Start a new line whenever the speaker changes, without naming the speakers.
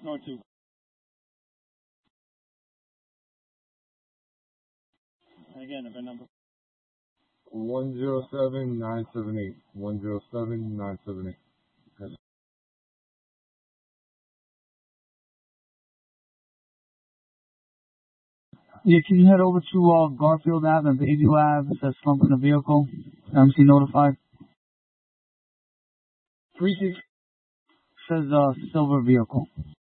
North 2. And again, the VIN number.
107978. 107978. Okay.
Yeah, can you head over to Garfield Ave and Bayview Ave? It says slump in the vehicle. MC notified.
36.
Says silver vehicle.